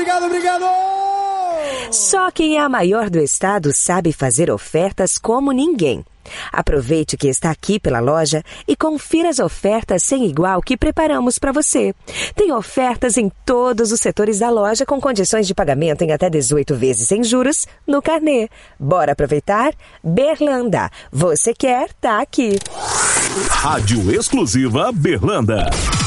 obrigado! Só quem é a maior do estado sabe fazer ofertas como ninguém. Aproveite que está aqui pela loja e confira as ofertas sem igual que preparamos para você. Tem ofertas em todos os setores da loja com condições de pagamento em até 18 vezes sem juros no carnê. Bora aproveitar? Berlanda. Você quer? Tá aqui. Rádio Exclusiva Berlanda.